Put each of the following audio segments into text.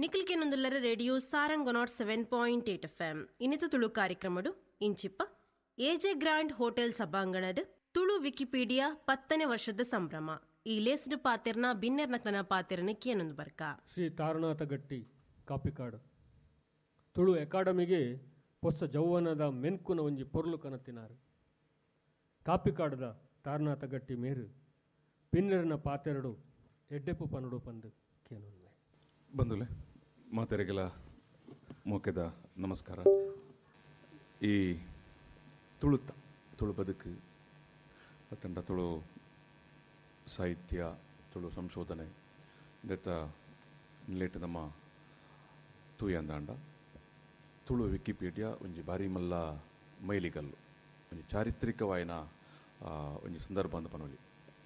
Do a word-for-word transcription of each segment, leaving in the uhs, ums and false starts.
ನಿಖಿಲ್ಕೆನೊಂದುಲ್ಲರ radio Sarang not seven point eight F M ಇನ್ನಿತ Tulu ಕಾರ್ಯಕ್ರಮಡು ಇಂಚಿಪ್ಪ AJ grand hotel ಸಭಾಂಗಣದ Tulu Wikipedia ಪತ್ತನೇ ವರ್ಷದ ಸಂಭ್ರಮ ಈ ಲೇಸ್ಡ್ ಪಾತೆರ್ನ ಬಿನ್ನೆರ್ನಕ್ಲನ ಪಾತೆರ್ನ ಕೇನೊಂದು ಬರ್ಕ ಶ್ರೀ ತಾರನಾಥ ಗಟ್ಟಿ ಕಾಪಿಕಾಡು ತುಳು ಅಕಾಡೆಮಿಗೆ ಹೊಸ ಜೌವನದ ಮೆನ್ಕುನ ಒಂಜಿ ಪೊರ್ಲು ಕನತಿನಾರು ಕಾಪಿಕಾಡದ ತಾರನಾಥ ಗಟ್ಟಿ ಮೇರು ಬಿನ್ನೆರ್ನ ಪಾತೆರಡು ಎಡ್ಡೆಪ್ಪು ಪನ್ನಡು ಪಂದು ಕೇನೊಂದು ಬಂಧುಲೆ ಮಾತೆರೆಗೆಲ ಮೋಕೆದ ನಮಸ್ಕಾರ. ಈ ತುಳುತ ತುಳು ಬದುಕು ಅತ್ತಂಡ ತುಳು ಸಾಹಿತ್ಯ ತುಳು ಸಂಶೋಧನೆ ಗತ ನಿಲೇಟ್ ನಮ್ಮ ತೂಯಂದಾಂಡ ತುಳು ವಿಕಿಪೀಡಿಯಾ ಒಂಜಿ ಬಾರಿ ಮಲ್ಲ ಮೈಲಿಗಲ್ಲು ಒಂಜಿ ಚಾರಿತ್ರಿಕವಾಯಿನ ಒಂಜಿ ಸಂದರ್ಭ ಅಂತ ಪನೊಲಿ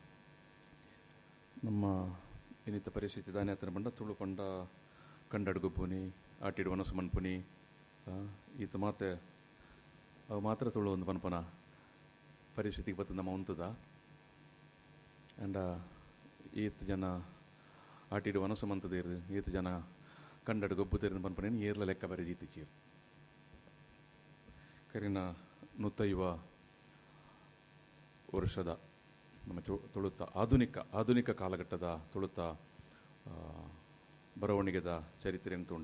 ನಮ್ಮ ಇನ್ನಿತ ಪರಿಸ್ಥಿತಿ ದಾನೆ ಹತ್ರ ಬಂಡ ತುಳು ಪಂಡ ಕಂಡಡ್ಗೊಬ್ಬುನಿ ಆಟಿಡು ವನಸು ಮನ್ಪುನಿ ಈತ ಮಾತೆ ಅವು ಮಾತ್ರ ತುಳು ಒಂದು ಪನ್ಪನ ಪರಿಸ್ಥಿತಿಗೆ ಬತ್ತು ನಮ್ಮ ಉಂತದ ಅಂಡ ಈತ ಜನ ಆಟಿಡು ವನಸು ಮಂತದೇರು ಈತ ಜನ ಕಂಡಡು ಗೊಬ್ಬುದೇರು ಪನ್ಪನೇನು ಏರ್ಲ ಲೆಕ್ಕ ಬರೆದು ಈತಿಚೀರು ಕರಿನ ನೂತೈವ ವರ್ಷದ ನಮ್ಮ ತುಳುತ ಆಧುನಿಕ ಆಧುನಿಕ ಕಾಲಘಟ್ಟದ ತುಳುತ ಬರವಣಿಗೆದ ಚರಿತ್ರೆ ಅಂತುಂಡ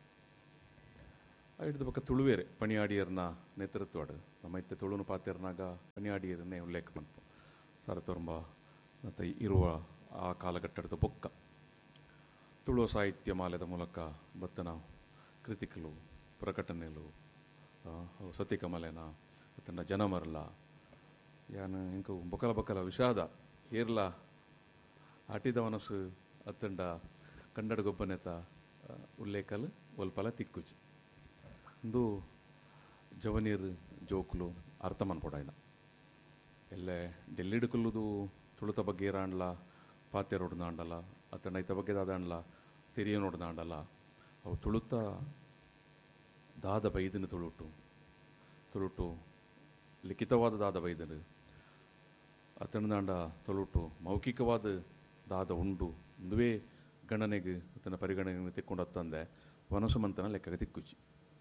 ಹಿಡಿದ ಪಕ್ಕ ತುಳುವೇರೆ ಪಣಿಯಾಡಿಯರ್ನ ನೇತೃತ್ವಡು ನಮ್ಮ ಇತ್ತೆ ತುಳುನು ಪಾತೆರ್ನಾಗ ಪಣಿಯಾಡಿಯರನ್ನೇ ಉಲ್ಲೇಖ ಮಾಡ್ತು ಸರತೊರಂಬ ಮತ್ತು ಇರುವ ಆ ಕಾಲಘಟ್ಟದ ಬೊಕ್ಕ ತುಳು ಸಾಹಿತ್ಯ ಮಾಲೆದ ಮೂಲಕ ಬತ್ತನ ಕೃತಿಕಲು ಪ್ರಕಟಣೆಲು ಸತಿಕಮಲೆನ ಅತ್ತಂಡ ಜನಮರಲ ಯಾನು ಇಂಕ ಬೊಕಲ ಬೊಕಲ ವಿಷಾದ ಏರ್ಲ ಆಟಿದ ಮನಸ್ಸು ಅತ್ತಂಡ ಕನ್ನಡ ಗೊಬ್ಬನೆತ ಉಲ್ಲೇಖಲು ಒಲ್ಪಲ ತಿಕ್ಕುಜಿ ಇಂದು ಜವನೀರ್ ಜೋಕ್ಲು ಅರ್ಥ ಮನ್ಪೊಡಾಯ್ನ ಎಲ್ಲೇ ಡೆಲ್ಲಿಡ್ಕಲ್ಲುದು ತುಳುತ ಬಗ್ಗೆ ಇರಾಂಡ್ಲ ಪಾತ್ಯ ನೋಡ್ದಾಂಡಲ್ಲ ಅತ್ತಂಡ ಐತ ಬಗ್ಗೆ ದಾದಾಂಡ್ಲ ತೆರಿಯ ನೋಡ್ದಾಂಡಲ್ಲ ಅವು ತುಳುತ ದಾದ ಬೈದನು ತುಳುಟು ತುಳುಟು ಲಿಖಿತವಾದ ದಾದ ಬೈದನು ಅತ್ತಂಡ ತೊಳುಟು ಮೌಖಿಕವಾದ ದಾದ ಉಂಡು ಇಂದುವೇ ಗಣನೆಗೆ ತನ್ನ ಪರಿಗಣನೆಗೆ ತೆಕ್ಕೊಂಡು ಹತ್ತಂದೆ ವನಸುಮಂತನ ಲೆಕ್ಕಗೆ ತಿಕ್ಕುಚಿ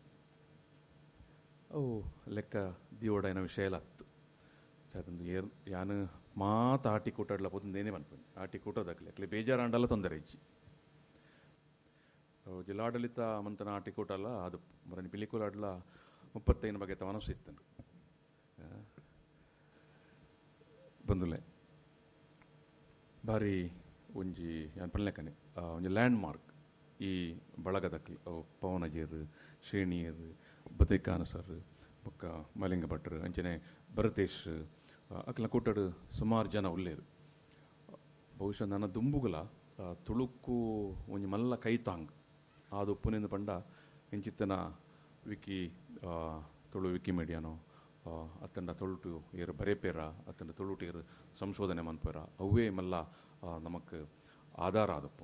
ಅವು ಲೆಕ್ಕ ದಿಯೋಡೈನ ವಿಷಯ ಹತ್ತು ಅದೊಂದು ಏರ್ ಯಾನು ಮಾತ ಆಟಿ ಕೂಟಾಡ್ಲ ಪೋತಂದೇನೆ ಮನ್ಪುಂಡು ಆಟಿ ಕೂಟೋದಕ್ಲೆ ಅಕ್ಲೆ ಬೇಜಾರಾಂಡಲ್ಲ ತೊಂದರೆ ಇಜ್ಜಿ ಜಿಲ್ಲಾಡಳಿತ ಮಂತನ ಆಟಿ ಕೂಟಲ್ಲ ಅದು ಮರನಿ ಪಿಲಿಕುಲಾಡ್ಲ ಮುಪ್ಪತ್ತೈದು ಬಗೆತ ವನಸು ಇತ್ತಂಡು ಬಂದುಲೆ ಬಾರಿ ಒಂಜಿ ಯಾನ್ ಪನ್ಲೆಕ್ಕನೆ ಒಂಜಿ ಲ್ಯಾಂಡ್ ಮಾರ್ಕ್ ಈ ಬಳಗದಕ್ಕೆ ಅವು ಪವನಜೇರು ಶ್ರೇಣಿಯರು ಬದೈಕಾನ ಸರ್ ಬೊಕ್ಕ ಮಲಿಂಗ ಭಟ್ರು ಅಂಚನೆ ಭರತೇಶ್ ಅಕ್ಲ ಕೂಟಡು ಸುಮಾರು ಜನ ಉಲ್ಲೇರು ಬಹುಶಃ ನನ್ನ ದುಂಬುಗಳ ತುಳುಕು ಒಂಜಿ ಮಲ್ಲ ಕೈತಾಂಗ್ ಅದು ಉಪ್ಪುನಿಂದ ಪಂಡ ಇಂಚಿತ್ತನ ವಿಕಿ ತುಳು ವಿಕಿಮೀಡಿಯಾನೋ ಅತ್ತಂಡ ತೊಳುಟು ಏರು ಬರೇಪೇರ ಅತ್ತಂಡ ತೊಳುಟು ಏರು ಸಂಶೋಧನೆ ಮನ್ಪೇರ ಅವೇ ಮಲ್ಲ ನಮಕ್ ಆಧಾರ ಆದಪ್ಪು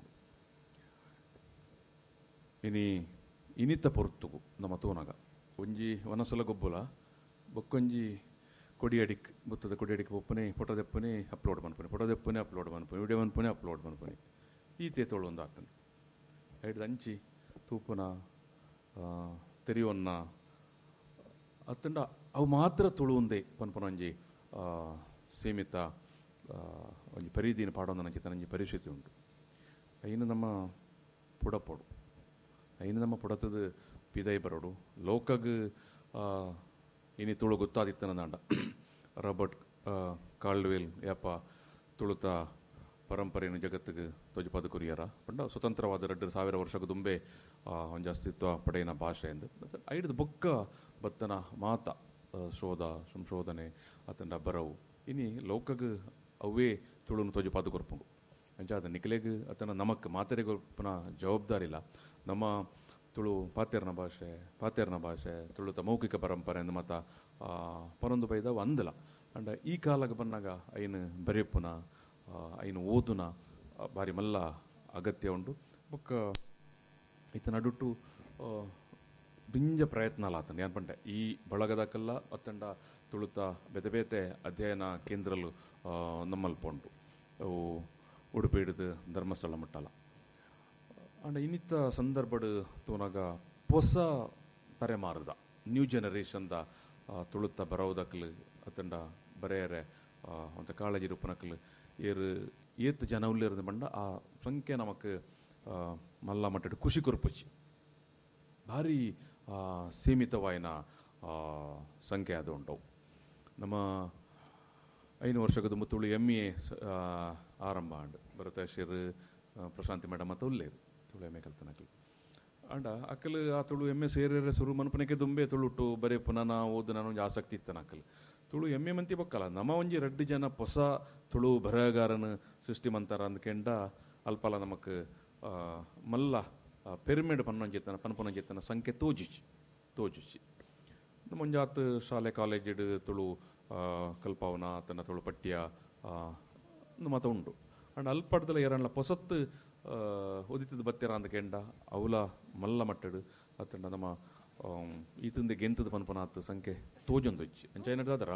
ಇನಿ ಇನಿತ ಪೊರ್ತುಗು ನಮ್ಮ ತೂನಗ ಒಂಜಿ ವನಸಲ ಗೊಬ್ಬುಲ ಬೊಕ್ಕೊಂಜಿ ಕೊಡಿಯಡಿಕ್ ಬುತ್ತದ ಕೊಡಿಯಡಿಕ್ ಒಪ್ಪನೆ photo ದೆಪ್ಪನೆ upload ಮನ್ಪನೆ photo ದೆಪ್ಪನೆ upload ಮನ್ಪನೆ video ಮನ್ಪನೆ upload ಮನ್ಪನೆ ಈತೆ ತೋಳು ಒಂದು ಆಗ್ತಾನೆ ಹಿಡ್ದು ಅಂಚಿ ತೂಪುನ ತೆರಿಯೋನ್ನ ಅತ್ತಂಡ ಅವು ಮಾತ್ರ ತುಳು ಒಂದೇ ಪನ್ಪನ ಒಂಜಿ ಸೀಮಿತ ಒಂಜಿ ಪರಿಧಿನ ಪಾಡೋದು ನನಗೆ ತನಂಜಿ ಪರಿಸ್ಥಿತಿ ಉಂಟು ಐನು ನಮ್ಮ ಪುಡಪೊಡು ಐನು ನಮ್ಮ ಪುಡತದ ಪಿದೈ ಬರೋಡು ಲೋಕಗ್ ಇನಿ ತುಳು ಗೊತ್ತಾದಿತ್ತನಂದಾಂಡ ರಾಬರ್ಟ್ ಕಾಲ್ಡ್ವೆಲ್ ಯಪ್ಪ ತುಳುತ ಪರಂಪರೆಯನ್ನು ಜಗತ್ತಿಗೆ ತೊಜು ಪದಕುರಿಯರ ಪಂಡ ಸ್ವತಂತ್ರವಾದ ಎರಡು ಸಾವಿರ ವರ್ಷಕ್ಕೆ ದುಂಬೆ ಒಂಜಿ ಅಸ್ತಿತ್ವ ಪಡೆಯಿನ ಭಾಷೆ ಎಂದು ಐಡ್ದು ಬೊಕ್ಕ ಬತ್ತನ ಮಾತ ಶೋಧ ಸಂಶೋಧನೆ ಅತ್ತಂಡ ಬರವು ಇನಿ ಲೋಕಗ್ ಅವೇ ತುಳುನು ತೊಜು ಪಾದು ಕೊರ್ಪುಂಡು ಅಂಚಾದ ನಿಖಲೆಗ್ ಅತನ ನಮಕ್ ಮಾತೆರೆ ಕೊರ್ಪುನ ಜವಾಬ್ದಾರಿ ಇಲ್ಲ ನಮ್ಮ ತುಳು ಪಾತೆರ್ನ ಭಾಷೆ ಪಾತೆರ್ನ ಭಾಷೆ ತುಳುತ ಮೌಖಿಕ ಪರಂಪರೆ ಎಂದು ಮತ ಪರೊಂದು ಬೈದ ಅಂದಲ ಅಂಡ ಈ ಕಾಲಕ್ಕೆ ಬಂದಾಗ ಐನು ಬರೆಯಪ್ಪುನ ಐನು ಓದುನ ಬಾರಿ ಮಲ್ಲ ಅಗತ್ಯ ಉಂಡು ಬೊಕ್ಕ ಈತ ನಡುಟು ಬಿಂಜ ಪ್ರಯತ್ನ ಆತಂಡ ಏನು ಪಂಡೆ ಈ ಬಳಗದಕ್ಕೆಲ್ಲ ಅತ್ತಂಡ ತುಳುತ ಬೇತೆ ಬೇತೆ ಅಧ್ಯಯನ ಕೇಂದ್ರಲು ನಮ್ಮಲ್ಲಿ ಪೊಂಡು ಅವು ಉಡುಪಿ ಹಿಡಿದು ಧರ್ಮಸ್ಥಳ ಮಟ್ಟಲ್ಲ ಅಂಡ ಇನ್ನಿತ್ತ ಸಂದರ್ಭಡ್ ತೂನಾಗ ಹೊಸ ತಲೆಮಾರದ ನ್ಯೂ ಜನರೇಷನ್ದ ತುಳುತ್ತ ಬರೋದಕ್ಲು ಅತ್ತಂಡ ಬರೆಯರೆ ಅಂತ ಕಾಳಜಿ ರೂಪನಕ್ಲು ಏರು ಏತ್ ಜನ ಉಳ್ಳೇರು ಬಂಡ ಆ ಸಂಖ್ಯೆ ನಮಕ್ ಮಲ್ಲ ಮಟ್ಟಡ್ ಖುಷಿ ಕೊರ್ಪುಚ್ಚಿ ಭಾರಿ ಸೀಮಿತವಾಯಿನ ಸಂಖ್ಯೆ ಅದು ಉಂಟವು. ನಮ್ಮ ಐದು ವರ್ಷದ ಮುತ್ತುಳು ಎಮ್ ಎ ಆರಂಭ ಅಂಡ್ ಭರತೇಶ್ವರ್ ಪ್ರಶಾಂತಿ ಮೇಡಮ್ ಮತ್ತು ಉಲ್ಲೇರು ತುಳು ಎಮ್ ಎ ಕಲ್ತನಕ್ಲು ಅಂಡ ಅಕ್ಕಲು ಆ ತುಳು ಎಮ್ ಎ ಸೇರಿದ್ರೆ ಸುರು ಮನ್ಪನಕ್ಕೆ ದುಂಬೆ ತುಳುಟ್ಟು ಬರೀ ಪುನಃ ಓದು ನಾನು ಒಂದು ಆಸಕ್ತಿ ಇತ್ತನ ಅಕ್ಕಲು ತುಳು ಎಮ್ ಎ ಮಂತಿ ಬಕ್ಕಲ್ಲ ನಮ್ಮ ಒಂಜಿ ರಡ್ಡು ಜನ ಹೊಸ ತುಳು ಬರಹಗಾರನ ಸೃಷ್ಟಿ ಮಂತಾರ ಅಂದ್ಕೆಂಡ ಅಲ್ಪಲ ನಮಕ್ ಮಲ್ಲ ಪಿರಮಿಡ್ ಪನ್ನೊಂಜಿತ್ತನ ಪನ್ಪೊನೊಂಜಿತ್ತನ ಸಂಖ್ಯೆ ತೋಜುಚಿ ತೋಜುಚಿ ಮುಂಜಾತ್ ಶಾಲೆ ಕಾಲೇಜಿಡ್ ತುಳು ಕಲ್ಪಾವನ ತನ್ನ ತುಳು ಪಠ್ಯ ಮಾತ ಉಂಡು ಅಂಡ್ ಅಲ್ಪಡ್ದಲ ಎರಡ್ಲ ಹೊಸತ್ತು ಒದಿತದ ಬತ್ತೀರ ಅಂದ್ಕೆಂಡ ಅವಲ ಮಲ್ಲ ಮಟ್ಟಡು ಅತ್ತಂಡ ನಮ್ಮ ಈತಂದೆ ಗೆಂತದ ಪನ್ಪನಾತ್ ಸಂಖ್ಯೆ ತೋಜೊಂದೊಚ್ಚಿ ಅಂಚ ಏನದಾದ್ರ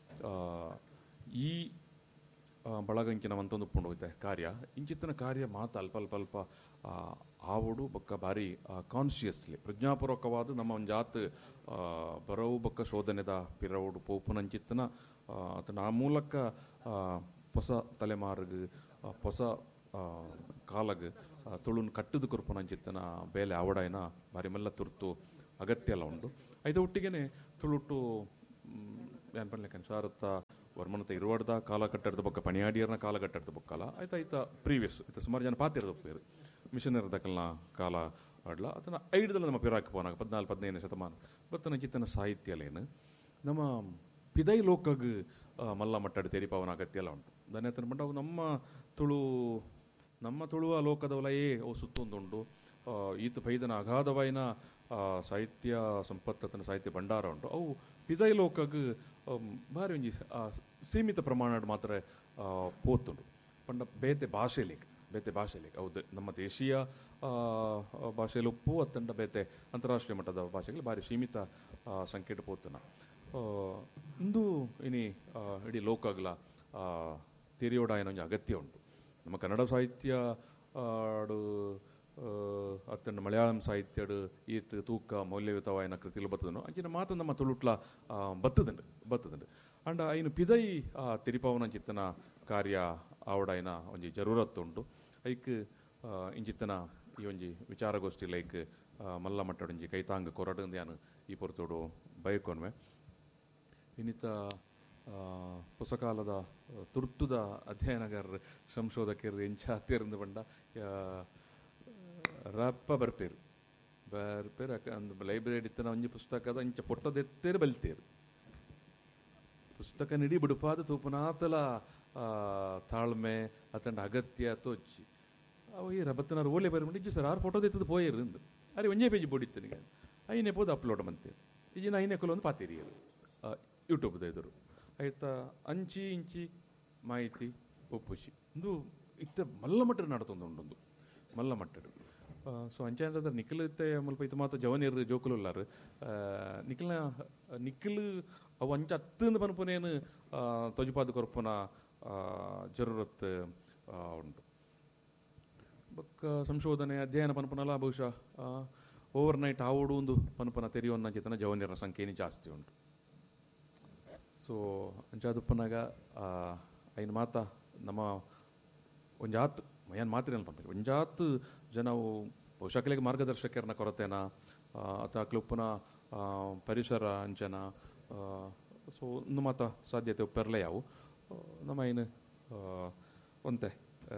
ಈ ಬಳಗಂಕಿನ ಮಂತೊಂದು ಉಪ್ಪುಂಡು ಹೋಯ್ತೆ ಕಾರ್ಯ ಇಂಚಿತ್ತಿನ ಕಾರ್ಯ ಮಾತ ಅಲ್ಪ ಅಲ್ಪ ಅಲ್ಪ ಆವಡು ಬೊಕ್ಕ ಭಾರಿ ಕಾನ್ಷಿಯಸ್ಲಿ ಪ್ರಜ್ಞಾಪೂರ್ವಕವಾದ ನಮ್ಮ ಒಂದು ಜಾತ್ ಬರವು ಬೊಕ್ಕ ಶೋಧನೆದ ಪಿರವುಡು ಪೋಪುನಂಚಿತ್ತನ ಅತನ ಆ ಮೂಲಕ ಹೊಸ ತಲೆಮಾರಿಗೆ ಹೊಸ ಕಾಲಗ್ ತುಳುನ್ ಕಟ್ಟದು ಕೊರ್ಪುನಂಚಿತ್ತನ ಬೇಲೆ ಆವಡಾಯನ ಭಾರಿ ಮೆಲ್ಲ ತುರ್ತು ಅಗತ್ಯ ಎಲ್ಲ ಉಂಡು. ಐದು ಒಟ್ಟಿಗೆನೆ ತುಳುಟ್ಟು ಏನು ಪನ್ಲೆಕ್ಕ ಶಾರತ್ತ ವರ್ಮನತ ಇರುವಾಡ್ದ ಕಾಲ ಕಟ್ಟಡದ ಬೊಕ್ಕ ಪಣಿಯಾಡಿಯರ್ನ ಕಾಲ ಕಟ್ಟಡದ ಬೊಕ್ಕಲ್ಲ ಆಯ್ತಾ ಆಯ್ತ ಪ್ರೀವಿಯಸ್ ಆಯ್ತಾ ಸುಮಾರು ಜನ ಪಾತಿರದ ಒಪ್ಪೇರು ಮಿಷನರ್ದಕಲ್ನ ಕಾಲ ಆಡ್ಲ ಅದನ್ನ ಐದಲ್ಲ ನಮ್ಮ ಪಿರಾಕ್ ಪೋನಾಗ ಪದ್ನಾಲ್ಕು ಹದಿನೈದನೇ ಶತಮಾನ ಬತ್ತನ ಚಿತ್ತನ ಸಾಹಿತ್ಯಲೇನು ನಮ್ಮ ಪಿದೈ ಲೋಕಗ್ ಮಲ್ಲ ಮಟ್ಟಡು ತೆರಿಪಾವನ ಅಗತ್ಯ ಎಲ್ಲ ಉಂಟು ದನ ಬಂಡ ಅವು ನಮ್ಮ ತುಳು ನಮ್ಮ ತುಳುವ ಲೋಕದವಲಯೇ ಅವು ಸುತ್ತೊಂದುಂಡು ಈತ ಪೈದನ ಅಗಾಧವಾಯಿನ ಸಾಹಿತ್ಯ ಸಂಪತ್ತನ ಸಾಹಿತ್ಯ ಭಂಡಾರ ಉಂಟು ಅವು ಪಿದೈ ಲೋಕಗ್ ಭಾರಿ ಒಂಜಿ ಸೀಮಿತ ಪ್ರಮಾಣ ಮಾತ್ರ ಪೋತುಂಡು ಪಂಡ ಬೇತೆ ಭಾಷೆಲಿಗೆ ಬೇತೆ ಭಾಷೆಲಿಗೆ ಹೌದು ನಮ್ಮ ದೇಶೀಯ ಭಾಷೆಯಲ್ಲಿ ಉಪ್ಪು ಅತ್ತಂಡ ಬೇತೆ ಅಂತಾರಾಷ್ಟ್ರೀಯ ಮಟ್ಟದ ಭಾಷೆಗಳು ಭಾರಿ ಸೀಮಿತ ಸಂಖ್ಯೆಟ್ ಪೋತುನ ಇಂದು ಇನಿ ಇಡೀ ಲೋಕಗ್ಲ ತೆರಿಯೋಡಾಯನ ಒಂಜಿ ಅಗತ್ಯ ಉಂಟು. ನಮ್ಮ ಕನ್ನಡ ಸಾಹಿತ್ಯ ಆಡು ಅತ್ತಂಡ ಮಲಯಾಳಂ ಸಾಹಿತ್ಯಡು ಈತ್ ತೂಕ ಮೌಲ್ಯಯುತವಾಯಿನ ಕೃತಿಲು ಬತ್ತದನು ಅಂಚಿನ ಮಾತು ನಮ್ಮ ತುಳುಟ್ಲ ಬತ್ತದುಂಡು ಬತ್ತದುಂಡು ಅಂಡ ಐನು ಪಿದೈ ತೆರಿಪಾವನ ಚಿತ್ತನ ಕಾರ್ಯ ಆವಡಾಯಿನ ಒಂಜಿ ಜರೂರತ್ತು ಉಂಟು. ಐಕ್ ಇಂಚಿತ್ತನ ಈ ಒಂಜಿ ವಿಚಾರಗೋಷ್ಠಿ ಲೈಕ್ ಮಲ್ಲ ಮಟ್ಟಡೊಂಜಿ ಕೈತಾಂಗ ಕೊರಡು ಯಾನು ಈ ಪೊರ್ತೋಡು ಬಯಕೊನ್ವೆ ಇನ್ನಿತ ಹೊಸಕಾಲದ ತುರ್ತುದ ಅಧ್ಯಯನಗಾರರು ಸಂಶೋಧಕರು ಎಂಚ ಹತ್ತಿರಂದು ಬಂಡ ರಪ್ಪ ಬರ್ಪೇರು ಬರ್ಪೇರು ಅಂದ್ ಲೈಬ್ರರಿ ಇತ್ತನ ಒಂಜಿ ಪುಸ್ತಕದ ಇಂಚ ಪೊಟ್ಟದೆತ್ತೇರು ಬಲ್ತೇರು ಪುಸ್ತಕ ನಿಡಿ ಬಿಡುಪಾದ ತೂಪುನಾತಲ ತಾಳ್ಮೆ ಅತಂಡ ಅಗತ್ಯ ತೋಚಿ ಅವು ಈ ರಬತ್ತನಾರು ಓಲೆ ಬರ ಇಜ್ಜು ಸರ್ ಆರು ಫೋಟೋದ ಎತ್ತದು ಪೋಯರು ಇಂದು ಅರೆ ಒಂಜೇ ಪೇಜ್ ಬೋಡಿತ್ತನಿಗೆ ಐನೇ ಪೋದು ಅಪ್ಲೋಡ್ ಮಂತೆ ಈಜಿನ ಐನೇ ಕೊಲ ಒಂದು ಪಾತಿರಿಯರು ಯೂಟ್ಯೂಬ್ದ ಎದುರು ಆಯ್ತಾ ಅಂಚಿ ಇಂಚಿ ಮಾಹಿತಿ ಒಪ್ಪುಚಿ ಇಂದು ಇತ್ತ ಮಲ್ಲ ಮಟ್ಟಡು ನಡತೊಂದುಂಡೊಂದು ಮಲ್ಲ ಮಟ್ಟಡು ಸೊ ಅಂಚಾಂದ್ರೆ ನಿಖಿಲ್ ಇತ್ತೆ ಮುಲ್ಪ ಇದು ಮಾತು ಜವನಿಯರು ಜೋಕುಲು ಉಲ್ಲಾರು ನಿಖಿಲ್ನ ನಿಖಿಲ್ ಅವು ಅಂಚ ಹತ್ತಂದು ಪನ್ಪುನೇನು ತೊಜುಪಾದ ಕೊರ್ಪುನ ಜರೂರತ್ ಉಂಟು ಬೊಕ್ಕ ಸಂಶೋಧನೆ ಅಧ್ಯಯನ ಪನ್ಪುನಲ್ಲ ಬಹುಶಃ ಓವರ್ ನೈಟ್ ಆವೋಡು ಒಂದು ಪನ್ಪನ ತೆರೆಯೋನ್ನ ಚಿತನ ಜವನಿಯರ ಸಂಖ್ಯೆನೇ ಜಾಸ್ತಿ ಉಂಟು. ಸೊ ಅಂಚಾದುಪ್ಪನಾಗ ಐನು ಮಾತ ನಮ್ಮ ಒಂಜಾತ್ ಏನು ಮಾತಿರ ಪಂಪಿ ಒಂಜಾತ್ ಜನವು ಬಹುಶಃ ಮಾರ್ಗದರ್ಶಕರನ್ನ ಕೊರತೆನ ಅಥವಾ ಕ್ಲುಪ್ಪನ ಪರಿಸರ ಅಂಚನ ಸೊ ಒಂದು ಮಾತ ಸಾಧ್ಯತೆ ಉಪ್ಪೆರಲೇ ಯಾವು ನಮ್ಮ ಏನು ಒಂತೆ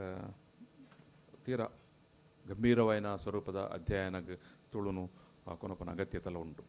ತೀರಾ ಗಂಭೀರವಾಯಿನ ಸ್ವರೂಪದ ಅಧ್ಯಯನಕ್ಕೆ ತುಳುನು ಕೊನಪನ ಅಗತ್ಯತೆಲ್ಲ ಉಂಟು.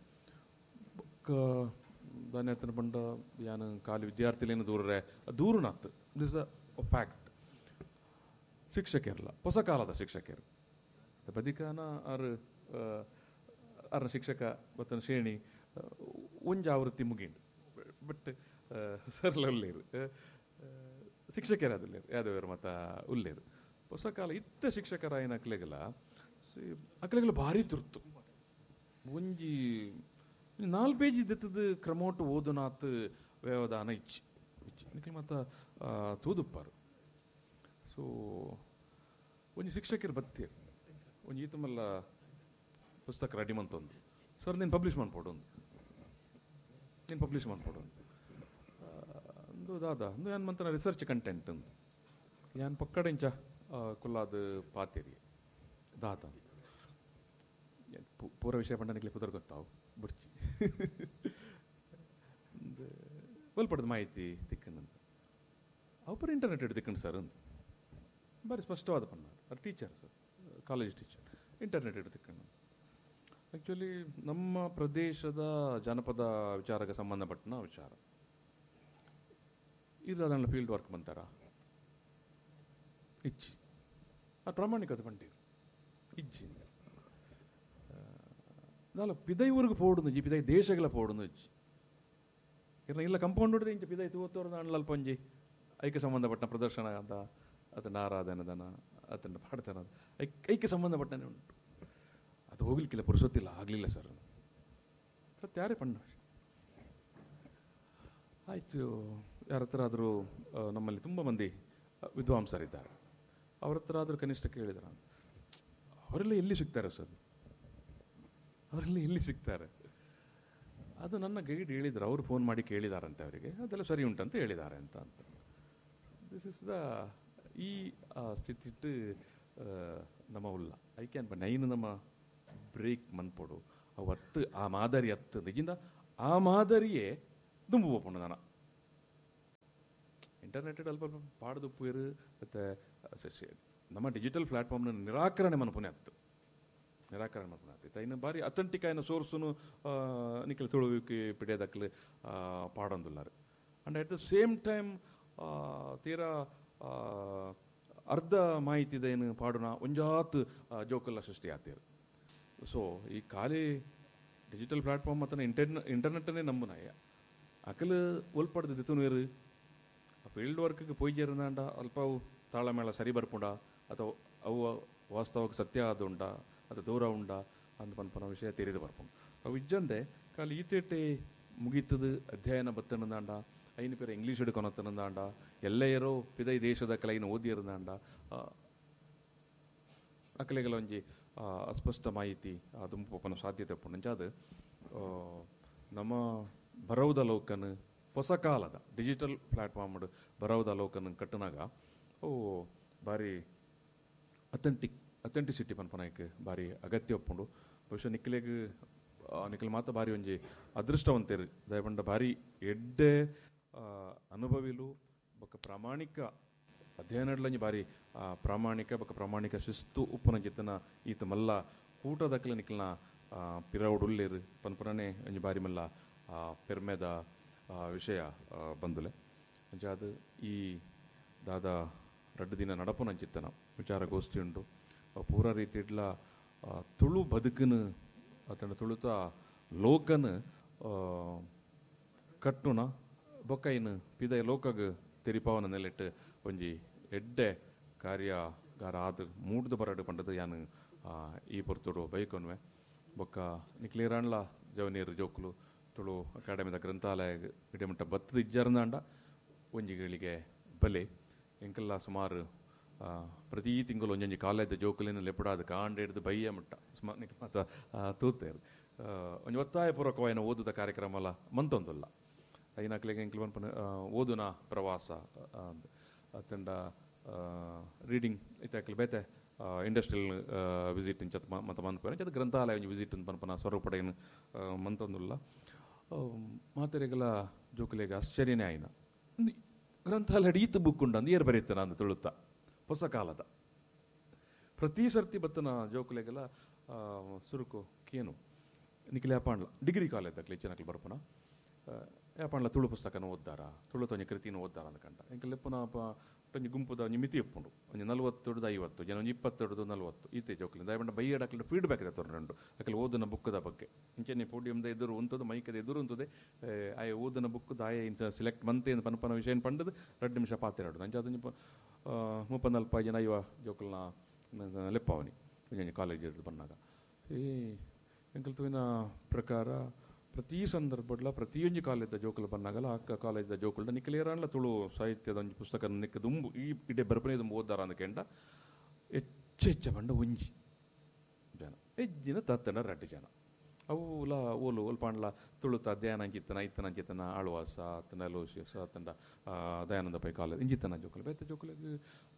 ದಾನ್ಯತನ ಬಂಡ ಯಾನು ಖಾಲಿ ವಿದ್ಯಾರ್ಥಿಲೇನು ದೂರರೆ ದೂರನಾತ್ ದಿಸ್ ಅ ಫ್ಯಾಕ್ಟ್. ಶಿಕ್ಷಕರಲ್ಲ ಹೊಸ ಕಾಲದ ಶಿಕ್ಷಕರು ಬದಿಕಾನ ಆರು ಅರ ಶಿಕ್ಷಕ ಬತ್ತನ ಶ್ರೇಣಿ ಒಂಜ ಆವೃತ್ತಿ ಮುಗಿಂಡು ಬಟ್ ಸರ್ಲ ಉಲ್ಲೇರು ಶಿಕ್ಷಕರೇ ಅದುಲ್ಲೇರು ಯಾದವರು ಮತ್ತ ಉಲ್ಲೇರು ಹೊಸ ಕಾಲ ಇತ್ತ ಶಿಕ್ಷಕರ ಏನು ಅಕ್ಲೆಗಲ ಅಕ್ಲೆಗಲ ಭಾರಿ ತುರ್ತು ಒಂಜಿ ನಾಲ್ಕು ಪೇಜ್ ಇದ್ದದ್ದು ಕ್ರಮೋಟು ಓದುನಾತ್ ವ್ಯವಧಾನ ಇಚ್ಚಿ ಇಚ್ಚಿ ಮತ್ತು ತೂದುಪ್ಪಾರು. ಸೊ ಒಂಜಿ ಶಿಕ್ಷಕರು ಬತ್ತೇರು ಒಂದು ಈತ ಮಲ್ಲ ಪುಸ್ತಕ ರೆಡಿ ಮಂತೊಂದು ಸರ್ ನೀನು ಪಬ್ಲಿಷ್ ಮಾಡ್ಕೊಡು ನೀನು ಪಬ್ಲಿಷ್ ಮಾಡ್ಕೊಡು ಅಂದು ದಾದ ಅಂದು ಏನು ಮಂತನ ರಿಸರ್ಚ್ ಕಂಟೆಂಟ್ ಅಂದು ಯಾನ್ ಪಕ್ಕಡ ಇಂಚ ಕುಲ್ಲಾದ ಪಾತೇರಿ ದಾದ ಪೂರ ವಿಷಯ ಪಂಡನಿಗೆ ಕುದುರ್ ಗೊತ್ತಾವು ಬಿಡ್ಚಿ ಒಲ್ಪಡ್ದು ಮಾಹಿತಿ ತಿಕ್ಕಂದಂತ ಅವ್ರ ಇಂಟರ್ನೆಟ್ ಹಿಡಿದು ತಿಕ್ಕಂಡು ಸರ್ ಅಂದು ಬಾರಿ ಸ್ಪಷ್ಟವಾದ ಪಣ್ಣ ಅದು teacher sir college teacher internet ಹಿಡಿದು ತಿಕ್ಕಂಡು ಆ್ಯಕ್ಚುಲಿ ನಮ್ಮ ಪ್ರದೇಶದ ಜನಪದ ವಿಚಾರಕ್ಕೆ ಸಂಬಂಧಪಟ್ಟ ವಿಚಾರ ಇದು ಅದನ್ನು ಫೀಲ್ಡ್ ವರ್ಕ್ ಬಂತಾರ ಇಚ್ಚಿ ಅದು ಪ್ರಾಮಾಣಿಕತೆ ಬಂಟೀರು ಇಜ್ಜಿ ನಾಳೆ ಪಿದೈ ಊರಿಗೆ ಪೋಡುದು ಈ ಪಿದೈ ದೇಶಗಳ ಪೋಡುದು ಇಜ್ಜಿ ಇಲ್ಲ ಇಲ್ಲ ಕಂಪೌಂಡ್ ಹೊಡೆದು ಇಂಚ ಪಿದೈ ತೂವತ್ತೋರ್ದು ಅಣ್ಣ ಪಂಜಿ ಐಕ್ಯ ಸಂಬಂಧಪಟ್ಟ ಪ್ರದರ್ಶನ ಅಂತ ಅದನ್ನು ಆರಾಧನದನ ಅದನ್ನು ಪಾಡ್ತಾನ ಐಕ್ ಐಕ್ಯ ಸಂಬಂಧಪಟ್ಟನೇ ಉಂಟು ಅದು ಹೋಗ್ಲಿಕ್ಕಿಲ್ಲ ಪುರುಸೊತ್ತಿಲ್ಲ ಆಗಲಿಲ್ಲ ಸರ್ ಸತ್ಯ ಯಾರೇ ಪಣ್ಣ ಆಯಿತು ಯಾರ ಹತ್ರ ಆದರೂ ನಮ್ಮಲ್ಲಿ ತುಂಬ ಮಂದಿ ವಿದ್ವಾಂಸರಿದ್ದಾರೆ ಅವ್ರ ಹತ್ರ ಆದರೂ ಕನಿಷ್ಠ ಕೇಳಿದ್ರ ಅವರೆಲ್ಲ ಎಲ್ಲಿ ಸಿಗ್ತಾರೆ ಸರ್ ಅವರೆಲ್ಲ ಎಲ್ಲಿ ಸಿಗ್ತಾರೆ ಅದು ನನ್ನ ಗೈಡ್ ಹೇಳಿದ್ರು ಅವರು ಫೋನ್ ಮಾಡಿ ಕೇಳಿದಾರಂತೆ ಅವರಿಗೆ ಅದೆಲ್ಲ ಸರಿ ಉಂಟಂತ ಹೇಳಿದ್ದಾರೆ ಅಂತ ಅಂತ ದಿಸ್ ಇಸ್ ದ ಈ ಸ್ಥಿತಿಟ್ಟು ನಮ್ಮ ಉಲ್ಲ ಐಕೆ ಅನ್ಪ ನೈನು ನಮ್ಮ ಬ್ರೇಕ್ ಮನ್ಪೊಡು ಅವತ್ತು ಆ ಮಾದರಿ ಹತ್ತು ನಿಗಿಂದ ಆ ಮಾದರಿಯೇ ದುಂಬು ಹೋಗ್ಕೊಂಡು ನಾನು ಇಂಟರ್ನೆಟ್ ಅಲ್ಪ ಪಾಡ್ದು ಉಪ್ಪುರು ಮತ್ತು ನಮ್ಮ ಡಿಜಿಟಲ್ ಪ್ಲಾಟ್ಫಾರ್ಮ್ನ ನಿರಾಕರಣೆ ಮನಪುನೆ ಆಗ್ತು ನಿರಾಕರಣೆ ಮನಪುನೆ ಆಗ್ತೈತೆ ಇನ್ನು ಬಾರಿ authentic ಆಯ್ನ ಸೋರ್ಸುನು Nikhil ತುಳುವಿಕೆ ಪಿಡಿಯೋದಕ್ಕಲು ಪಾಡೊಂದುಲ್ಲಾರು and at the same time ತೀರಾ ಅರ್ಧ ಮಾಹಿತಿದೇನು ಪಾಡುನ ಒಂಜಾತ್ ಜೋಕಲ್ಲ ಸೃಷ್ಟಿ ಆಗ್ತೀರು ಸೊ ಈ ಖಾಲಿ ಡಿಜಿಟಲ್ ಪ್ಲಾಟ್ಫಾರ್ಮ್ ಮತ್ತು ಇಂಟರ್ನ ಇಂಟರ್ನೆಟ್ಟನ್ನೇ ನಂಬುನಾಯ ಅಕಲು ಒಲ್ಪಡ್ದು ದಿತುನೀರು ಫೀಲ್ಡ್ ವರ್ಕ್ಗೆ ಪೊಯ್ಜೇರನಾಂಡ ಅಲ್ಪ ಅವು ತಾಳಮೇಳ ಸರಿ ಬರ್ಪುಂಡ ಅಥವಾ ಅವು ವಾಸ್ತವಕ್ಕೆ ಸತ್ಯ ಆದುಂಡ ಅದು ದೂರ ಉಂಡ ಅಂದ್ ಪನ್ಪನ ವಿಷಯ ತೆರೆದು ಬರ್ಪುಂಡು ಅವು ಇಜ್ಜಂದೆ ಖಾಲಿ ಈತೇಟೆ ಮುಗೀತದ ಅಧ್ಯಯನ ಬತ್ತನಂದಾಂಡ ಐನು ಪೇರ ಇಂಗ್ಲೀಷ್ ಹಿಡ್ಕೊನತ್ತನಂದಾಂಡ ಎಲ್ಲೆಯರೋ ಪಿದೈ ದೇಶದ ಕಲೈನ ಓದಿಯರದಾಂಡ ಅಕಲೆಗಳ ಒಂಜಿ ಅಸ್ಪಷ್ಟ ಮಾಹಿತಿ ದುಂಪನ ಸಾಧ್ಯತೆ ಪುಂಡ ಅದು ನಮ್ಮ ಬರೌದ ಲೋಕನ್ ಹೊಸ ಕಾಲದ ಡಿಜಿಟಲ್ ಪ್ಲಾಟ್ಫಾರ್ಮ್ ಬರೌದ ಲೋಕನ್ ಕಟ್ಟಿನಾಗ ಓ ಭಾರಿ ಅಥೆಂಟಿಕ್ ಅಥೆಂಟಿಸಿಟಿ ಪನ್ಪನಾಯ್ಕೆ ಭಾರಿ ಅಗತ್ಯ ಒಪ್ಪುಂಡು ಬಹುಶಃ ನಿಖಿಲೆಗ್ ನಿಖಿಲ್ ಮಾತ ಭಾರಿ ಒಂಜಿ ಅದೃಷ್ಟವಂತೇರು ದಯಪಂಡ ಭಾರಿ ಎಡ್ಡೆ ಅನುಭವಿಲು ಬೊಕ್ಕ ಪ್ರಾಮಾಣಿಕ ಅಧ್ಯಯನಡ್ಲಂಜಿ ಭಾರಿ ಪ್ರಾಮಾಣಿಕ ಬೊಕ್ಕ ಪ್ರಾಮಾಣಿಕ ಶಿಸ್ತು ಉಪ್ಪುನ ಜಿತ್ತನ ಈತ ಮಲ್ಲ ಕೂಟದಕ್ಕಲೆ ನಿಖಿಲ್ನ ಪಿರವುಡುಲ್ಲೇರು ಪನ್ಪನೇ ಒಂಜಿ ಭಾರಿ ಮಲ್ಲ ಪೆರ್ಮೆದ ವಿಷಯ ಬಂದುಲೆ ಅದು ಈ ದಾದ ರಡ್ಡು ದಿನ ನಡಪುನ ಚಿತ್ತನ ವಿಚಾರಗೋಷ್ಠಿ ಉಂಟು ಪೂರ ರೀತಿಡ್ಲ ತುಳು ಬದುಕನು ಅತನ ತುಳುತ ಲೋಕನ್ ಕಟ್ಟುನ ಬೊಕ್ಕೈನು ಪಿದಯ ಲೋಕಗ್ ತೆರಿಪಾವನ ನೆಲೆಟ್ಟು ಒಂಜಿ ಎಡ್ಡೆ ಕಾರ್ಯಗಾರ ಆದ ಮೂಡ್ದು ಬರಡು ಪಂಡದು ಯಾನು ಈ ಪೊರ್ತುಡು ಬೈಕೊನ್ವೆ ಬೊಕ್ಕ ನಿಕ್ಲೇರಾಣ್ಲ ಜವನೀರು ಜೋಕುಲು ತುಳು ಅಕಾಡೆಮಿದ ಗ್ರಂಥಾಲಯ ಇಡಮಟ್ಟ ಬತ್ತದ ಇಜ್ಜರ್ನಾಂಡ ಒಂಜಿಗಳಿಗೆ ಬಲೆ ಎಂಕೆಲ್ಲ ಸುಮಾರು ಪ್ರತಿ ತಿಂಗಳು ಒಂಜೊಂಜಿ ಕಾಲೇಜ್ ಜೋಕುಲಿನ ಲೆಪಡಾದ ಕಾಂಡ ಹಿಡಿದು ಬೈಯ ಮಟ್ಟ ಸುಮಾರು ನಿಕ್ ಮಾತ ತೂತೇರು ಒಂಜಿ ಒತ್ತಾಯಪೂರ್ವಕವಾಯಿನ ಓದುದ ಕಾರ್ಯಕ್ರಮ ಎಲ್ಲ ಮಂತೊಂದಲ್ಲ ಐನಾಕ್ಲೆಗೆ ಎಂಕ್ಲು ಪನ್ಪನ ಓದುನ ಪ್ರವಾಸ ಅತ್ತಂಡ ರೀಡಿಂಗ್ ಇತ್ತಾಕ್ಲು ಬೇತೆ ಇಂಡಸ್ಟ್ರಿಯಲ್ ವಿಸಿಟ್ ಇಂಚತ್ ಮತ ಮನ್ಪೇನೆ ಅದು ಗ್ರಂಥಾಲಯ ಒಂಜಿ ವಿಸಿಟ್ ಅಂತ ಪನ್ಪನ ಸ್ವರೂಪಡೆಯನ್ನು ಮಂತೊಂದುಲ್ಲ ಮಾತೆರೆಗಳ ಜೋಕುಲೆಗೆ ಆಶ್ಚರ್ಯನೇ ಆಯ್ನ ಗ್ರಂಥಾಲಯ ಈತ ಬುಕ್ ಉಂಡು ಅಂದು ಏರು ಬರೀತಾನ ಅಂದು ತುಳುತ್ತ ಹೊಸ ಕಾಲದ ಪ್ರತಿ ಸರ್ತಿ ಬತ್ತನ ಜೋಕುಲೆಗೆಲ್ಲ ಸುರುಕು ಕೇನು ನಿಖಿಲ್ ಯಾಪಾಂಡ್ಲ ಡಿಗ್ರಿ ಕಾಲೇಜ್ ಚೆನ್ನಕ್ಲು ಬರ್ಪುನ ಯಾಪಾಂಡ್ಲ ತುಳು ಪುಸ್ತಕನ ಓದ್ದಾರ ತುಳು ತೊಂಜಿ ಕೃತಿನ ಓದ್ದಾರ ಅಂದ್ಕಂಡ ಎಂಕ ಲೆಪ್ಪನ ಒಂಜಿ ಗುಂಪುದ ಒಂಜಿ ಮಿತಿ ಎಪ್ಪುಂಡು ಒಂಜಿ ನಲ್ವತ್ತು ಐವತ್ತು ಜನ ಒಂಜಿ ಇಪ್ಪತ್ತೆರಡು ನಲ್ವತ್ತು ಈತೆ ಜೋಕ್ಲಿಂದ ದಯಪಂಡ ಬೈಯಡ್ ಅಕ್ಲ ಫೀಡ್ಬ್ಯಾಕ್ ಇದೆ ತೊಂಡು ಅಕಲ್ ಓದಿನ ಬುಕ್ಕದ ಬಗ್ಗೆ ಇಂಚೆನೆ ಪೋಡಿಯಮ್ದ ಎದುರು ಉಂತದು ಮೈಕದ ಎದುರು ಉಂತದೆ ಆಯ ಓದಿನ ಬುಕ್ ದಾಯ ಇಂಚ ಸಿಲೆಕ್ಟ್ ಮಂತೆ ಪನ್ಪನ ವಿಷಯ ಪಂಡದು ಎರಡು ನಿಮಿಷ ಪಾತೆರಡು ಅಂಚೆ ಅದೊಂದು ಮುಪ್ಪ ನಲ್ಪ ಜನ ಇವ ಜೋಕಲ್ನ ಲೆಪ್ಪವನಿ ಒಂಜಿ ಕಾಲೇಜ್ ಹಿಡಿದು ಬಂದಾಗ ಈ ಎಂಕಲ್ ತುವಿನ ಪ್ರಕಾರ ಪ್ರತಿ ಸಂದರ್ಭಡ್ಲ ಪ್ರತಿಯೊಂದು ಕಾಲೇಜ್ ಜೋಕುಲು ಬಂದಾಗಲ್ಲ ಆ ಕಾಲೇಜ್ ಜೋಕುಲ್ಡ ನಿಖಲೇರಾನ್ಲ ತುಳು ಸಾಹಿತ್ಯದ ಒಂದು ಪುಸ್ತಕ ನಿಕ್ಕ ದುಂಬು ಈ ಇಡೆ ಬರ್ಪನೆ ದುಂಬು ಓದ್ದಾರ ಅಂದ್ಕೆಂಡ ಹೆಚ್ಚು ಹೆಚ್ಚ ಬಂಡ ಒಂಜಿ ಹೆಜ್ಜಿನ ತತ್ತನ ರಡ್ಡು ಜನ ಅವು ಉಲ ಓಲು ಒಲ್ಪಾಂಡ್ಲ ತುಳುತ ಧ್ಯಾನ ಅಂಚಿತ್ತನ ಇತ್ತನ ಅಂಚಿತ್ತನ ಆಳ್ವಾಸ ಅತ್ತನ ಲೋಷಿಯಸ್ ಅತ್ತಂಡ ದಯಾನಂದ ಪೈ ಕಾಲೇಜ್ ಇಂಜಿತ್ತನ ಜೋಕುಲು ಬೇತ ಜೋಕುಲಿಗೆ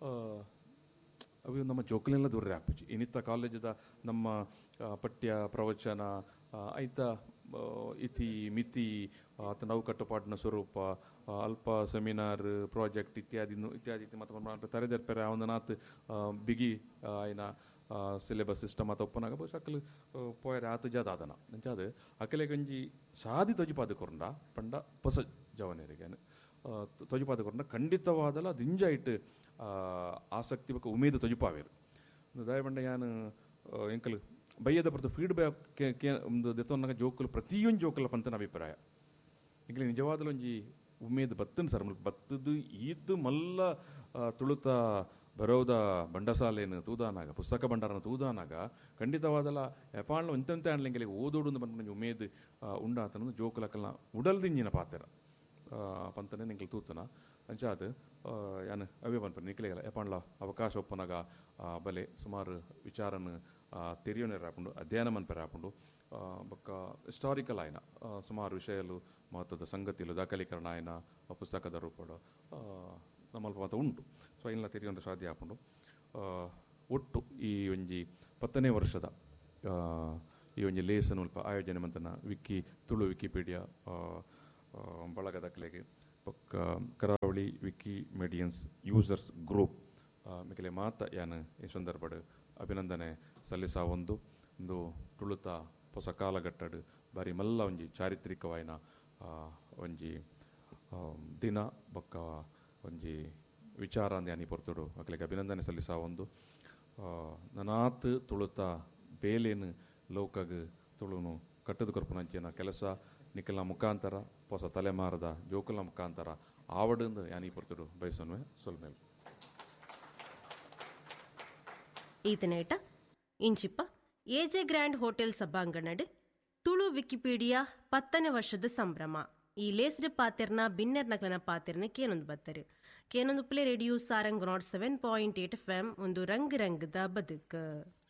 ಅವು ನಮ್ಮ ಜೋಕುಲೆಲ್ಲ ದೂರ ಹಾಪಿಜಿ ಇನ್ನಿತ್ತ ಕಾಲೇಜದ ನಮ್ಮ ಪಠ್ಯ ಪ್ರವಚನ ಐತ ಇತಿ ಮಿತಿ ಆತ ನಾವು ಕಟ್ಟುಪಾಡಿನ ಸ್ವರೂಪ ಅಲ್ಪ ಸೆಮಿನಾರ್ ಪ್ರಾಜೆಕ್ಟ್ ಇತ್ಯಾದಿ ಇತ್ಯಾದಿ ಮತ್ತು ತರೆದೆರ್ಪೆರೆ ಅವನ ನಾತ್ ಬಿಗಿ ಆಯ್ನ ಸಿಲೆಬಸ್ ಸಿಸ್ಟಮ್ ಆತ ಒಪ್ಪನಾಗ ಬಹುಶಃ ಅಕ್ಕಲು ಪೋಯರೆ ಆತ ಜಾದ ಆದನ ಅಂಚಾದ ಅಕಲೆ ಗಂಜಿ ಸಾದಿ ತೊಜಿಪಾದ ಕೊರಂಡ ಪಂಡ ಹೊಸ ಜವನೇರಿಗೆ ತೊಜಿಪಾದ ಕೊರಂಡ ಖಂಡಿತವಾದಲ್ಲ ದಿಂಜ ಇಟ್ಟು ಆಸಕ್ತಿ ಬಗ್ಗೆ ಉಮೇದು ತೊಜಿಪಾವೇರು ದಯಬಂಡ ಯಾನು ಎಂಕಲು ಬೈಯದ ಬರ್ತು ಫೀಡ್ಬ್ಯಾಕ್ ಕೇ ಒಂದು ದೆತ್ತೊಂದಾಗ ಜೋಕುಲು ಪ್ರತಿಯೊಂದು ಜೋಕುಲ ಪಂತನ ಅಭಿಪ್ರಾಯ ಇಂಕಲಿ ನಿಜವಾದಲು ಒಂಜಿ ಉಮೇದು ಬತ್ತನ್ ಸರ್ ಬತ್ತದು ಈದ್ದು ಮಲ್ಲ ತುಳುತ ಬರೋದ ಬಂಡಸಾಲೆಯನ್ನು ತೂದಾನಾಗ ಪುಸ್ತಕ ಭಂಡಾರನ ತೂದಾನಾಗ ಖಂಡಿತವಾದಲ್ಲ ಎಪಾಣ್ಲ ಎಂತೆಂತೆ ಆಣ್ಲಿಂಗೆ ಓದೋಡು ಬಂದ ಉಮೇದು ಉಂಡಾತನ ಜೋಕುಲಕ್ಕಲ್ನ ಉಡಲ್ದಿಂಜಿನ ಪಾತ್ರ ಪಂತನೆ ನಿಂಗೆ ತೂತನ ಅಂಚಾದ ಯಾನು ಅವೇ ಪನ್ಪರು ನಿಕ್ಲೆಗಲ್ಲ ಎಪಾಣ್ಲ ಅವಕಾಶ ಒಪ್ಪನಾಗ ಬಲೆ ಸುಮಾರು ವಿಚಾರನ ತೆರಿಯೋನೆ ರಾಕೊಂಡು ಅಧ್ಯಯನ ಮನ್ಪೆ ರಾಕೊಂಡು ಬೊಕ್ಕ ಹಿಸ್ಟಾರಿಕಲ್ ಆಯ್ನ ಸುಮಾರು ವಿಷಯಲು ಮಹತ್ವದ ಸಂಗತಿಲು ದಾಖಲೀಕರಣ ಆಯ್ನ ಪುಸ್ತಕದ ರೂಪಡ ನಮ್ಮಲ್ಪ ಮಾತ್ರ ಉಂಟು ಸೊ ಇಲ್ಲ ತೆರಿಯೊಂದು ಸಾಧ್ಯ ಹಾಕೊಂಡು ಒಟ್ಟು ಈ ಒಂಜಿ ಪತ್ತನೇ ವರ್ಷದ ಈ ಒಂಜಿ ಲೇಸನ್ ಉಲ್ಪ ಆಯೋಜನೆ ಮಂತನ ವಿಕ್ಕಿ ತುಳು ವಿಕಿಪೀಡಿಯಾ ಬಳಗದಕ್ಲೆಗೆ ಬೊಕ್ಕ ಕರಾವಳಿ ವಿಕಿ ಮೀಡಿಯನ್ಸ್ ಯೂಸರ್ಸ್ ಗ್ರೂಪ್ ಮಿಕಲೆ ಮಾತ ಯಾನು ಈ ಸಂದರ್ಭಡ್ ಅಭಿನಂದನೆ ಸಲ್ಲಿಸ ಒಂದು ಒಂದು ತುಳುತ ಹೊಸ ಕಾಲಘಟ್ಟಡ್ ಬಾರಿ ಮಲ್ಲ ಒಂಜಿ ಚಾರಿತ್ರಿಕವಾಯಿನ ಒಂಜಿ ದಿನ ಬೊಕ್ಕ ಒಂಜಿ ವಿಚಾರ ಅಂದ್ ಯಾನಿ ಪೊರ್ತುಡು ಅಕ್ಲೆಗೆ ಅಭಿನಂದನೆ ಸಲ್ಲಿಸ ಒಂದು ನನಾತ್ ತುಳುತ ಬೇಲೇನು ಲೋಕಗ್ ತುಳುನು ಕಟ್ಟದು ಕೊರ್ಪುನಂಚಿನ ಕೆಲಸ ನಿಖಲ್ನ ಮುಖಾಂತರ ಹೊಸ ತಲೆಮಾರದ ಜೋಕುಲ್ನ ಮುಖಾಂತರ ಆವಡಂದು ಯಾನಿ ಪೊರ್ತುಡು ಬಯಸನ್ವೆ ಸೊಲ್ಮೇಲೆ ಈತನೇಟ ಇಂಚಿಪ್ಪ AJ grand hotel ಸಭಾಂಗಣಡ್ Tulu Wikipedia ಪತ್ತನೇ ವರ್ಷದ ಸಂಭ್ರಮ ಈ ಲೇಸ್ಡ್ ಪಾತೆರ್ನ ಬಿನ್ನೆರ್ ನಕಲನ ಪಾತೆರ್ನ ಕೇನೊಂದು ಬತ್ತರು ಕೇನೊಂದು play radio Sarang not seven point eight F M ಒಂದು ರಂಗ್ ರಂಗದ ಬದುಕು.